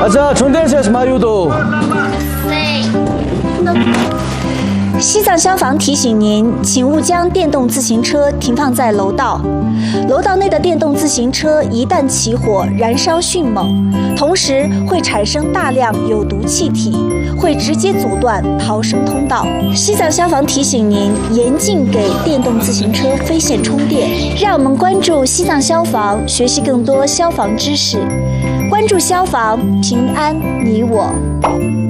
자, 존대시하시 마유도. 西藏消防提醒您，请勿将电动自行车停放在楼道。楼道内的电动自行车一旦起火，燃烧迅猛，同时会产生大量有毒气体，会直接阻断逃生通道。西藏消防提醒您，严禁给电动自行车飞线充电。让我们关注西藏消防，学习更多消防知识，关注消防，平安你我。